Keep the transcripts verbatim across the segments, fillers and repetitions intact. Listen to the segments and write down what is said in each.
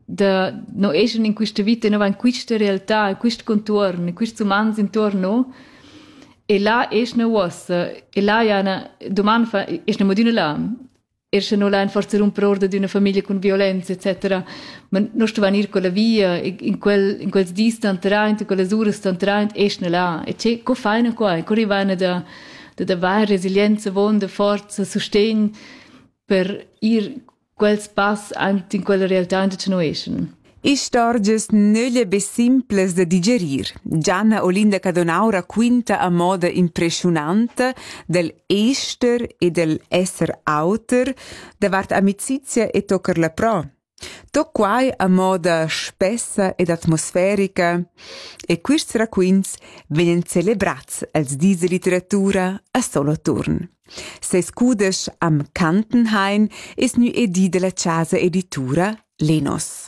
da no eschen in questa vita, no va in questa realtà, in questo contorno, in questo umans intorno, e là esce una ossa, e là ja una domanda fa, esce una modina là, esce no là in forza romper ordine di una famiglia con violenza, eccetera. Ma non sto venir con la via, in quel, in quel dis tantraint, in quelle ore tantraint, esce là. E c'è, co fai qua? Co rivana da, da davai resilienza, vonda, forza, sostegno, per ir quel pass in quella realtà in cui noi escono. I storges nölle be simples de digerir. Gianna Olinda Cadonaura quinta a moda impressionante del ester e del esser auter, davart amicizia e tocar la pro. To quai a moda spessa ed atmosferica, e quist raquins venen celebrats als diese literatura a Solothurn. Se scudes am Kantenhain es nu edi de la casa editura Lenos.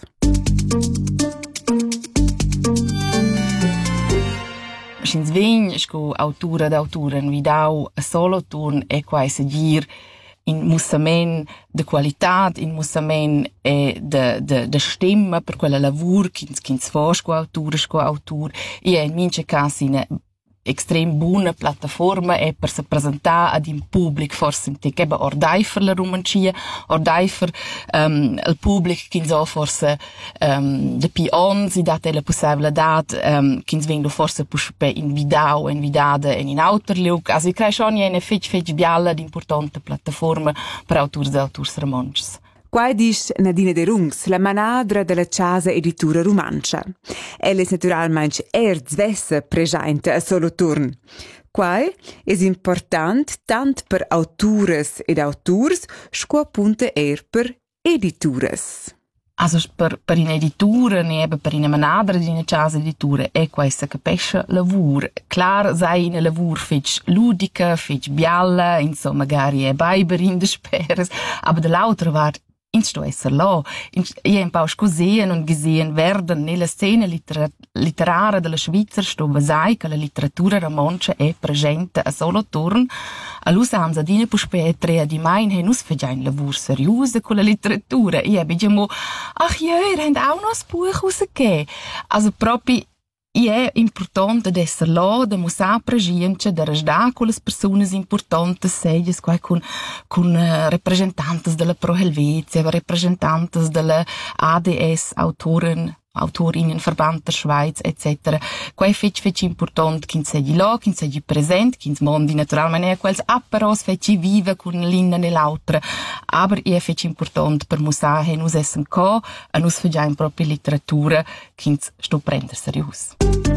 Schins vegn sco autura d'autura in vidau a Solothurn e quai segir in mussament de qualitat, in mussament e de, de, de stemma per quella lavur ch'ins, ch'ins fa sco autura, sco autur, e in mince casi in extrem buona piattaforma e per se presentare ad in pubblic forse in te che ba ordaifer la romancia ordaifer um, il pubblic che so forse um, de pions i date la possibilità um, che vengono forse puspe in video in vidade in in outerlook also ich crei schon eine fetch fetch bialla di importante piattaforma per autors e autors romances. Quai dis Nadine de Rungs, la manadra della casa editura romancia. Ella è naturalmente erzvessa presente a Solothurn. Quai è important tant per autores ed autors, sco appunto er per editures. Also per, per in editura, ne eben per in manadra di una casa editura, è questa capisce lavur. Clar, sai in lavur fetch ludica, fetch bialla, insomma, magari è baiberin de speres, aber de l'altra war in sto esser là. Io ho un po' scusi non gesehen werden nella scena litera- letteraria della Svizzera sto basai che la letteratura romancia è presente a Solothurn. A l'usanza di puspetre di mein he nus feggiain un lavoro serioso con la letteratura. Io abbiamo ach ja, ihr habt auch noch ein Buch rausgegeben. Also proprio è importante ad essere là, da musa presenza, da resda con le persone importanti, sedes qua con con uh, rappresentantes della Pro Helvetia, rappresentantes della A D S autoren Autorinnenverband der Schweiz et cetera. Qua è fetch fetch important che sei là, che sei present, che mondi naturalmente quels apparos fetch vive con l'inna nell'altra. Aber è fetch important per musa he nus essen co, a nus feggiain proprio letteratura che sto prender serius.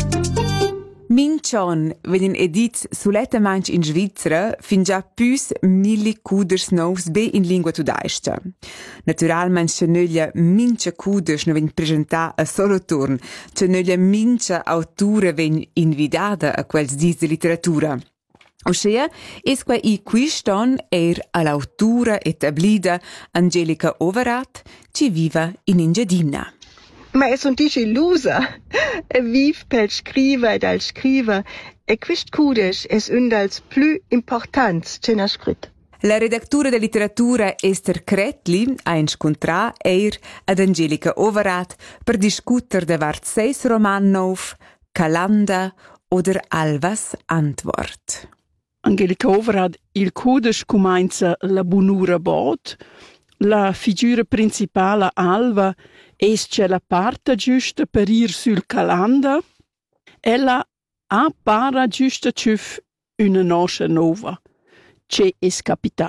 Minchon vegnan edits sulettamaing in Svizzera fin già pus milli cuders novs be in lingua tudaista. Naturalmein c'è nöglia mincha cuders no vegn presentà a Solothurn, c'è nöglia mincha autura vegn invidada a quels dis de literatura. Ossia, es qua i quiston er all'autura etablida Angelica Overath, ci viva in Engiadina. Ma è un dice illusa. E viv pel scriva ed al scriva. E quist cudes es und als plü importants ce n'ha scrit. La redactura de literatura Esther Kretli ha incontrà eir ad Angelica Overath per discuter de vart seis roman nov, Calanda oder Alvas Antwort. Angelica Overath, il cudes cumainza la bunura bot, la figura principale Alva esce la parte giusta per ir sul Calanda, ella appara giusta ciuf una noscia nova, che es capita.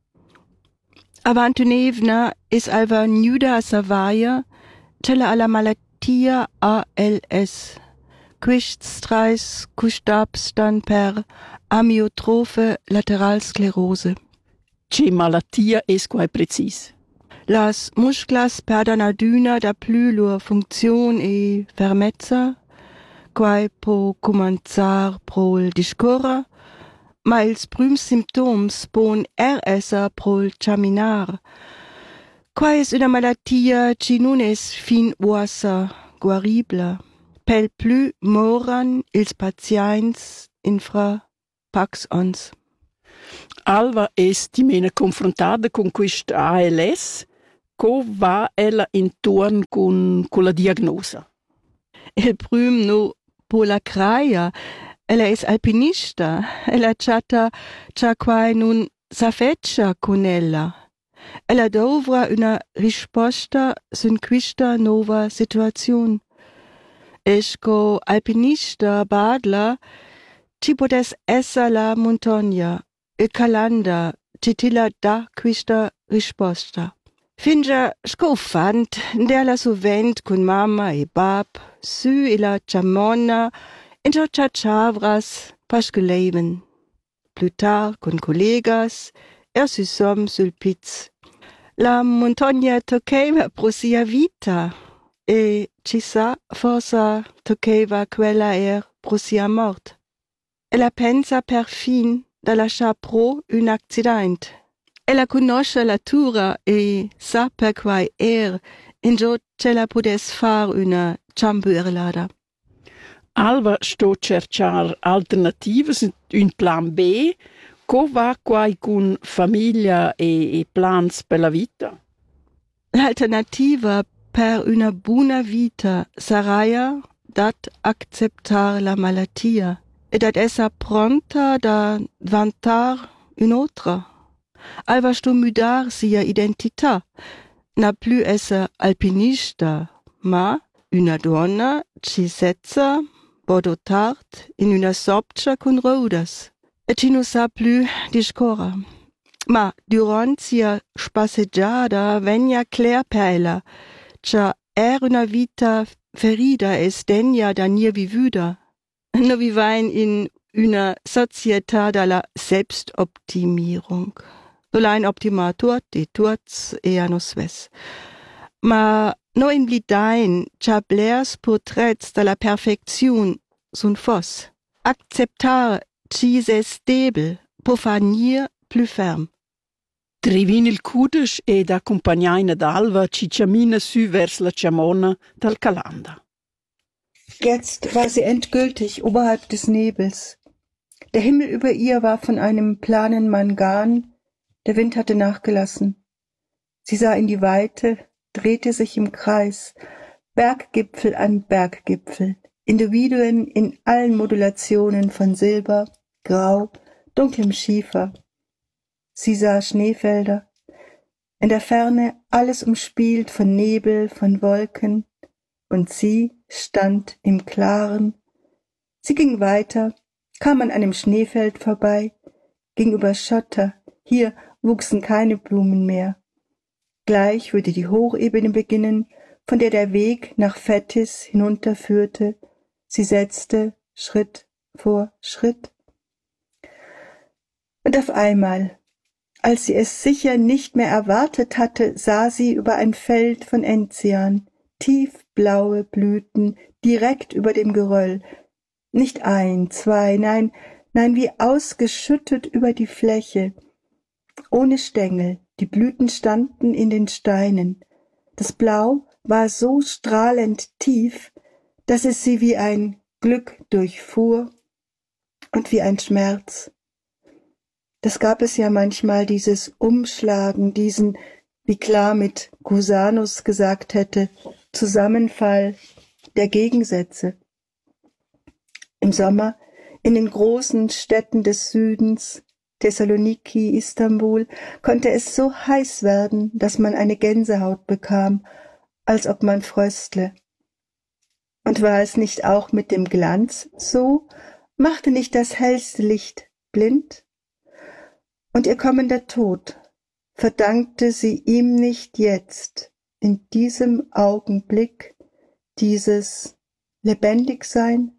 Avantunevna es alva nuda Savaia, tella alla malattia A L S. Quist strais custabstan per amyotrophe lateralsklerose. Che malattia es quai precis. Las musclas perdan aduna da plü lur funzion e fermezza, quai po comanzar prol discorra, ma ils prüms symptoms pon er essa prol chaminar. Quai es una malattia ci nun es fin uasa guaribla, pel plü moran ils pazients infra pax ons. Alva es di mena confrontata con quest A L S, co va ella intorno con, con la diagnosa? Il prüm no po la craia. Ella es alpinista. Ella chatta cha quai nun sa feccia con ella. Ella dovra una risposta sun quista nova situazione. Esco alpinista badla ci potes essa la montagna e calanda ci tilla da quista risposta. Fingia scofant della sovent con mamma e bab su e la chamonna in ciò chavras pasque leben. Plus tard con collegas er si som sul piz. La montagna toccava pro sia vita e ci sa forsa toccava quella er pro sia mort. Ella pensa perfin da lasciar pro un accident. Ella conosce la tura e sa per quai er in giò ce la podes far una chamberlada. Alva sto cercar alternativas, un plan B. Co va quai con famiglia e, e plans per la vita? L'alternativa per una buona vita sarebbe dat acceptar la malattia e dat essa pronta da vantar un'altra. Alva sto mudar sia identità, na più essa alpinista, ma una donna ci setza bodo tard in una sopcia con rodas. E ci non sa più discorra. Ma durante sia spasseggiata venia clear per ella, cha er una vita ferida e sdegna da nie vivuda. No vivain in una società dalla Selbstoptimierung. Dolein optima tuot e tuots e anos ves. Ma no in blidain, cha blers portraits dalla perfezione sun fos. Acceptar ci se stable, po fanir plus ferm. Trivin il cudes ed accompagnaina d'Alva ci cammina su vers la Chamona dal Calanda. Jetzt war sie endgültig oberhalb des Nebels. Der Himmel über ihr war von einem planen Mangan, der Wind hatte nachgelassen. Sie sah in die Weite, drehte sich im Kreis, Berggipfel an Berggipfel, Individuen in allen Modulationen von Silber, Grau, dunklem Schiefer. Sie sah Schneefelder, in der Ferne alles umspielt von Nebel, von Wolken, und sie stand im Klaren. Sie ging weiter, kam an einem Schneefeld vorbei, ging über Schotter, hier wuchsen keine Blumen mehr. Gleich würde die Hochebene beginnen, von der der Weg nach Fettis hinunterführte. Sie setzte Schritt vor Schritt. Und auf einmal, als sie es sicher nicht mehr erwartet hatte, sah sie über ein Feld von Enzian, tiefblaue Blüten, direkt über dem Geröll. Nicht ein, zwei, nein, nein, wie ausgeschüttet über die Fläche. Ohne Stängel, die Blüten standen in den Steinen. Das Blau war so strahlend tief, dass es sie wie ein Glück durchfuhr und wie ein Schmerz. Das gab es ja manchmal, dieses Umschlagen, diesen, wie klar mit Cusanus gesagt hätte, Zusammenfall der Gegensätze. Im Sommer in den großen Städten des Südens, Thessaloniki, Istanbul, konnte es so heiß werden, dass man eine Gänsehaut bekam, als ob man fröstle. Und war es nicht auch mit dem Glanz so? Machte nicht das hellste Licht blind? Und ihr kommender Tod, verdankte sie ihm nicht jetzt, in diesem Augenblick, dieses Lebendigsein?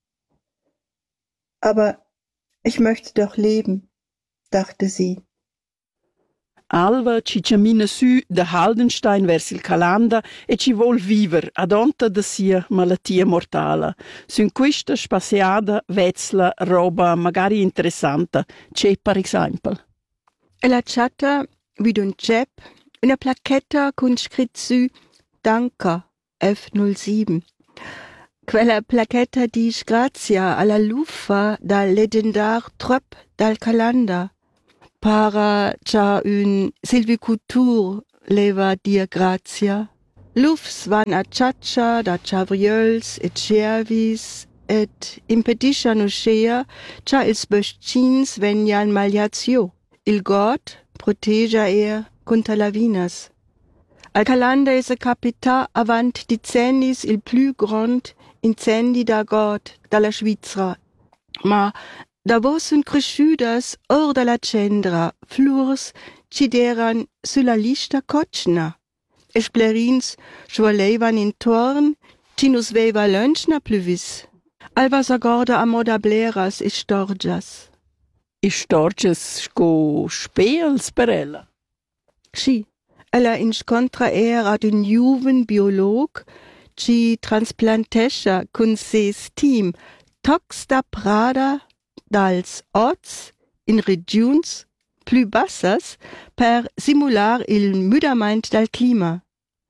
Aber ich möchte doch leben, dachte sie. Alva ci cammina su da Haldenstein vers il Calanda e ci vuol viver ad onta da sia malattia mortale. Su questa spaziata vezzla roba magari interessante, c'è per esempio. Ella chatta vid un cep una plaquetta con scritto su Danka F null sieben. Quella plaquetta dice grazia alla luffa dal legendar Trop dal Calanda. Para c'ha un silvicultur leva dia grazia. Lufs van a ciaccia da ciavriols et cervis et impediscian uscea cia ils böscins venian maliatio. Il God protegia er contra lavinas. Al calanda es a capita avant decennis il plus grand incendi da God dalla Svizzera. Ma da vos sunt cresciudas or dalla cendra flurs cideran sulla lista cocna. Esplerins schwaleivan in torn, cinus veva lunchna pluvis. Alvas agorda a moda bleras e storgias. E storgias sco speels per ella? Schi, ella incontra er ad un juven biolog ci transplantescha cun ses team tox da prada dals ots in regions plus bassas per simular il mudament dal clima.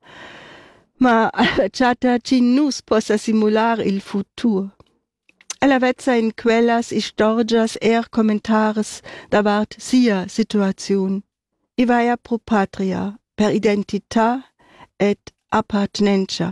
Ma alla chata ci nus possa simular il futur. Ella vezza in quellas e storgias er commentares davart sia situaziun. I vaia pro patria, per identità et appartenenza.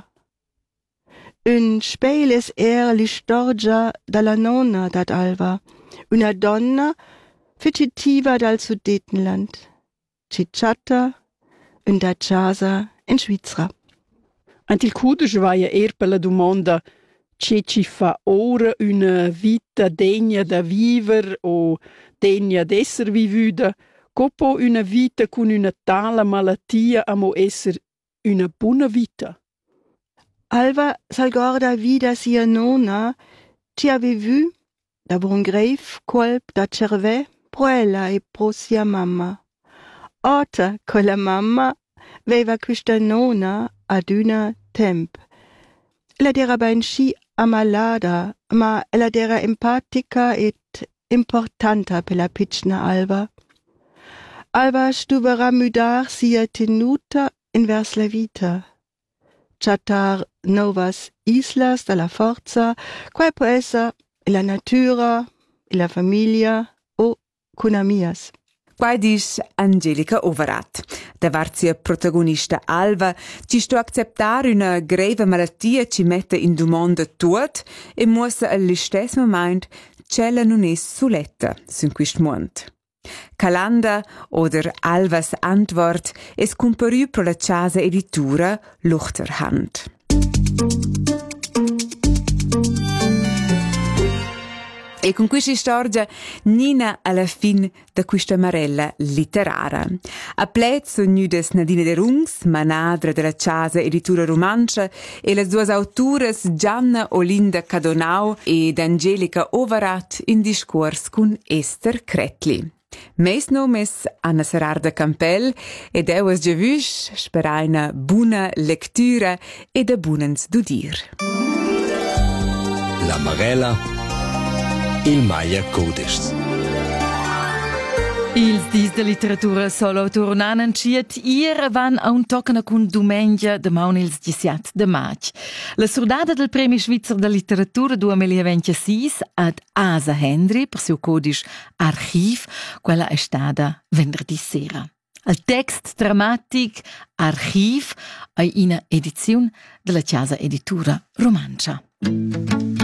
Un speiles er li storgia dalla nonna dat alva, una donna fugitiva dal Sudetenland, cicciata un da casa in Svizzera. Ant il cudesch vaia er per la domanda che ci fa ora una vita degna da viver o degna d'esser vivüda, copo una vita con una tala malattia amo esser una buona vita. Alva salgorda vida sia nonna ci avevu da un greif colp da cerve pro ella e pro sia mamma. Ota con la mamma veva questa nonna ad una temp. Ella dera ben sci ammalada, ma ella dera empatica et importanta per la piccina Alva. Alva stuvera mudar sia tenuta in vers la vita. Chattar novas islas dalla forza, quae può essa e la natura, e la famiglia o con amias. Quai dis Angelica Ovarat. Da varzia protagonista Alva, ci sto acceptar una greve malattia ci mette in domanda tuot e muossa allo stesso moment cella non è soletta sin quist mond. Calanda oder Alvas Antwort es comparü pro la casa editura Luchterhand. E con questa storia nina alla fin da questa marella letterara. A plezzo nudes Nadine de Rungs, manadra della casa editura romancia, e le due autores Gianna Olinda Cadonau ed Angelica Ovarat in discors con Esther Kretli. Meis nomes Anna Serarda Campel ed eu es giavusch spera una buona lectura e da bunens d'udir. La Marella il Maya Codes. Ils dis de literatura solo tornanan ciet ier van a un toccana cun dumengia de maun ils diciat de maig. La surdada del Premi Svizzer de Literatura duemilaventisei ad Asa Henry per suo codice Archiv, quella è stata venerdì sera. Il text dramatic Archiv è una edizione della casa editura Romancia.